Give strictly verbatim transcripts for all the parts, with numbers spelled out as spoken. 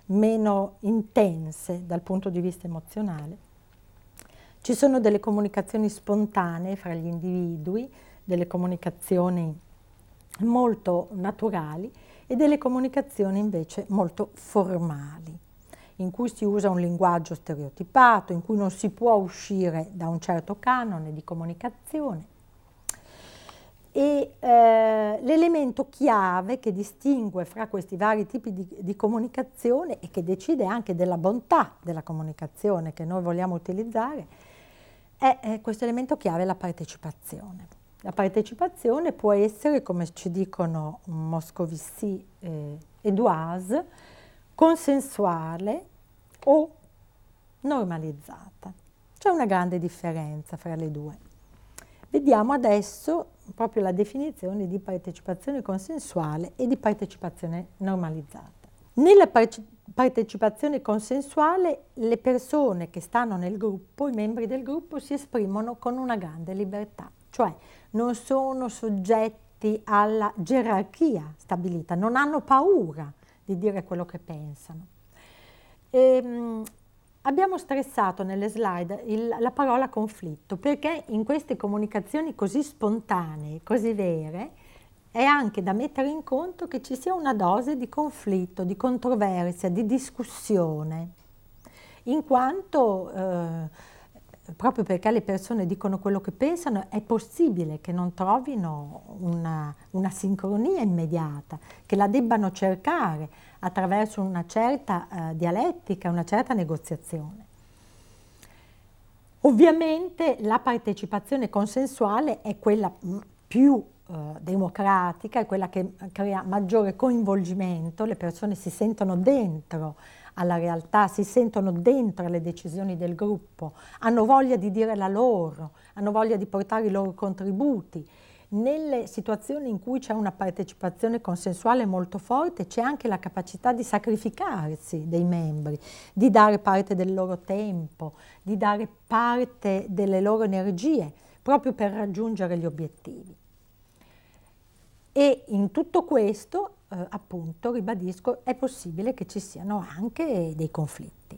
meno intense dal punto di vista emozionale. Ci sono delle comunicazioni spontanee fra gli individui, delle comunicazioni molto naturali e delle comunicazioni invece molto formali, in cui si usa un linguaggio stereotipato, in cui non si può uscire da un certo canone di comunicazione. E eh, l'elemento chiave che distingue fra questi vari tipi di, di comunicazione e che decide anche della bontà della comunicazione che noi vogliamo utilizzare è, è questo elemento chiave, la partecipazione. La partecipazione può essere, come ci dicono Moscovici eh, e Doise, consensuale o normalizzata. C'è una grande differenza fra le due. Vediamo adesso proprio la definizione di partecipazione consensuale e di partecipazione normalizzata. Nella par- partecipazione consensuale le persone che stanno nel gruppo, i membri del gruppo, si esprimono con una grande libertà, cioè non sono soggetti alla gerarchia stabilita, non hanno paura di dire quello che pensano. E, Abbiamo stressato nelle slide il, la parola conflitto, perché in queste comunicazioni così spontanee, così vere, è anche da mettere in conto che ci sia una dose di conflitto, di controversia, di discussione, in quanto eh, proprio perché le persone dicono quello che pensano è possibile che non trovino una, una sincronia immediata, che la debbano cercare attraverso una certa eh, dialettica, una certa negoziazione. Ovviamente la partecipazione consensuale è quella più eh, democratica, è quella che crea maggiore coinvolgimento, le persone si sentono dentro alla realtà, si sentono dentro alle decisioni del gruppo, hanno voglia di dire la loro, hanno voglia di portare i loro contributi. Nelle situazioni in cui c'è una partecipazione consensuale molto forte c'è anche la capacità di sacrificarsi dei membri, di dare parte del loro tempo, di dare parte delle loro energie proprio per raggiungere gli obiettivi. E in tutto questo, eh, appunto, ribadisco, è possibile che ci siano anche dei conflitti.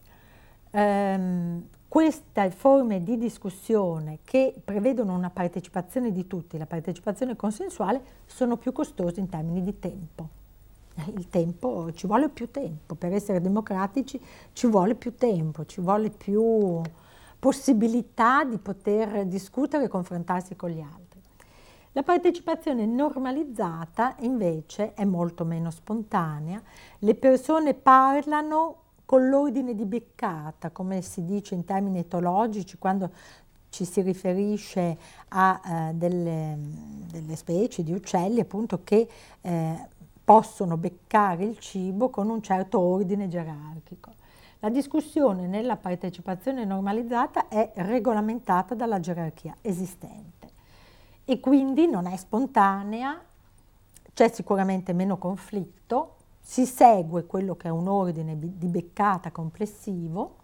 Um, queste forme di discussione che prevedono una partecipazione di tutti, la partecipazione consensuale, sono più costose in termini di tempo. Il tempo, ci vuole più tempo, per essere democratici ci vuole più tempo, ci vuole più possibilità di poter discutere e confrontarsi con gli altri. La partecipazione normalizzata invece è molto meno spontanea, le persone parlano con l'ordine di beccata, come si dice in termini etologici, quando ci si riferisce a eh, delle, delle specie di uccelli appunto che eh, possono beccare il cibo con un certo ordine gerarchico. La discussione nella partecipazione normalizzata è regolamentata dalla gerarchia esistente e quindi non è spontanea, c'è sicuramente meno conflitto, si segue quello che è un ordine di beccata complessivo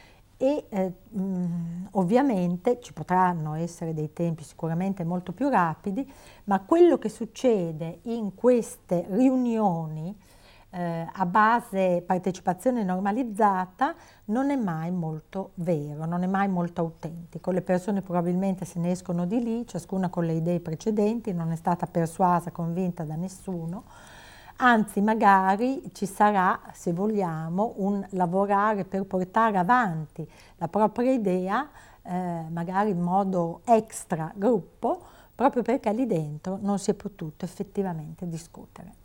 e eh, mh, ovviamente ci potranno essere dei tempi sicuramente molto più rapidi, ma quello che succede in queste riunioni eh, a base partecipazione normalizzata non è mai molto vero, non è mai molto autentico. Le persone probabilmente se ne escono di lì, ciascuna con le idee precedenti, non è stata persuasa, convinta da nessuno. Anzi, magari ci sarà, se vogliamo, un lavorare per portare avanti la propria idea, eh, magari in modo extra gruppo, proprio perché lì dentro non si è potuto effettivamente discutere.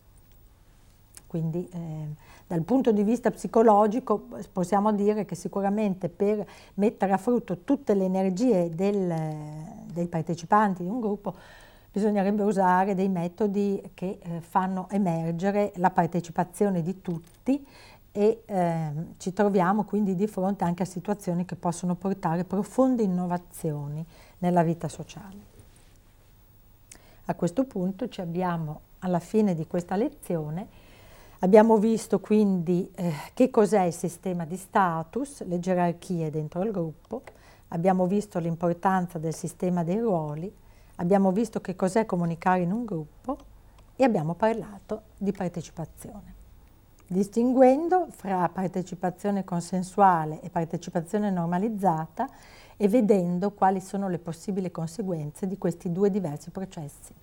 Quindi eh, dal punto di vista psicologico possiamo dire che sicuramente per mettere a frutto tutte le energie del, dei partecipanti di un gruppo bisognerebbe usare dei metodi che eh, fanno emergere la partecipazione di tutti e eh, ci troviamo quindi di fronte anche a situazioni che possono portare profonde innovazioni nella vita sociale. A questo punto ci abbiamo alla fine di questa lezione. Abbiamo visto quindi eh, che cos'è il sistema di status, le gerarchie dentro il gruppo, abbiamo visto l'importanza del sistema dei ruoli, abbiamo visto che cos'è comunicare in un gruppo e abbiamo parlato di partecipazione. distinguendo fra partecipazione consensuale e partecipazione normalizzata e vedendo quali sono le possibili conseguenze di questi due diversi processi.